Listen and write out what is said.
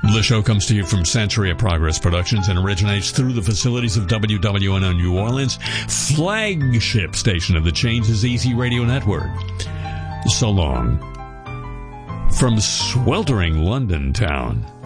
The show comes to you from Century of Progress Productions and originates through the facilities of WWNO New Orleans, flagship station of the Change is Easy radio network. So long. From sweltering London town,